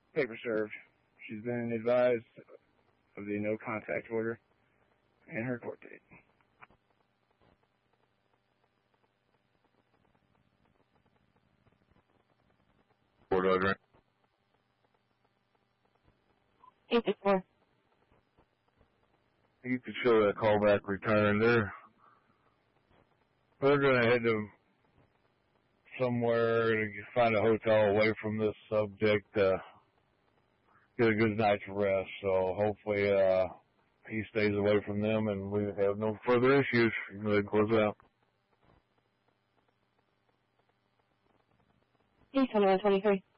paper served. She's been advised of the no contact order and her court date. Court order. 864. You could show that callback return there. They're going to head to somewhere to find a hotel away from this subject, get a good night's rest. So hopefully he stays away from them and we have no further issues. You can go ahead and close it out. 82123.